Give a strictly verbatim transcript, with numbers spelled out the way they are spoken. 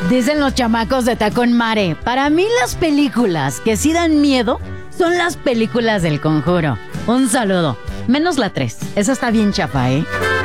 Dicen los chamacos de Tacón Mare, para mí las películas que sí dan miedo son las películas del Conjuro. Un saludo. Menos la tres. Esa está bien chafa, ¿eh?